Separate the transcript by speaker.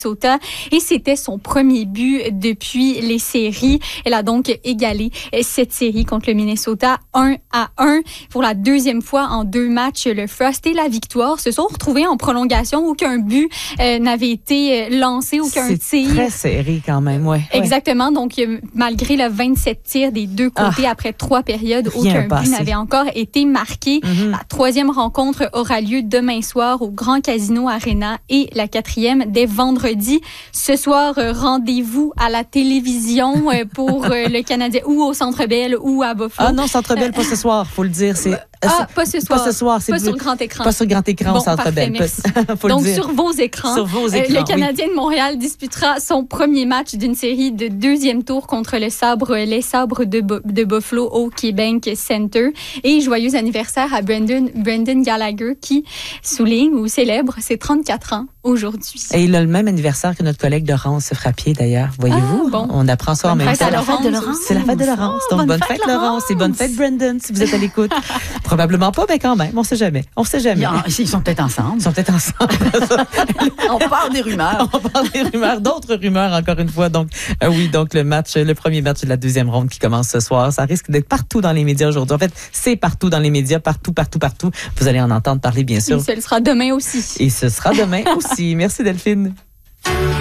Speaker 1: Minnesota et c'était son premier but depuis les séries. Elle a donc égalé cette série contre le Minnesota 1-1 pour la deuxième fois en 2 matchs. Le Frost et la victoire se sont retrouvés en prolongation. Aucun but n'avait été lancé, aucun tir.
Speaker 2: C'est très serré quand même, ouais.
Speaker 1: Exactement. Donc, malgré le 27 tirs des deux côtés après 3 périodes, aucun but n'avait encore été marqué. La 3e rencontre aura lieu demain soir au Grand Casino Arena et la 4e dès vendredi. Ce soir, rendez-vous à la télévision pour le Canadien ou au Centre Bell ou à Buffalo.
Speaker 2: Ah non, Centre Bell, pas ce soir, faut le dire.
Speaker 1: Pas ce soir.
Speaker 2: Pas ce soir.
Speaker 1: Pas sur le grand écran.
Speaker 2: Pas sur le grand écran, au Centre Bell.
Speaker 1: Faut donc, le dire. Sur vos écrans. Le Canadien de Montréal disputera son premier match d'une série de 2e tour contre les Sabres de Buffalo au KeyBank Center. Et joyeux anniversaire à Brendan Gallagher qui souligne ou célèbre ses 34 ans aujourd'hui.
Speaker 2: Et il a le même anniversaire que notre collègue Laurence Frappier, d'ailleurs. Voyez-vous?
Speaker 1: Bon.
Speaker 2: On apprend ça en même temps.
Speaker 1: C'est la fête de Laurence.
Speaker 2: C'est la fête de Laurence. Donc, bonne fête, Laurence. Et bonne fête, Brendan, si vous êtes à l'écoute. Probablement pas, mais quand même. On sait jamais. On sait jamais.
Speaker 3: Ils sont peut-être ensemble.
Speaker 2: Ils sont peut-être ensemble.
Speaker 3: On parle des rumeurs.
Speaker 2: On parle des rumeurs. D'autres rumeurs, encore une fois. Donc, oui, donc le premier match de la 2e ronde qui commence ce soir. Ça risque d'être partout dans les médias aujourd'hui. En fait, c'est partout dans les médias. Partout. Vous allez en entendre parler, bien sûr.
Speaker 1: Et ce sera demain aussi.
Speaker 2: Merci, Delphine.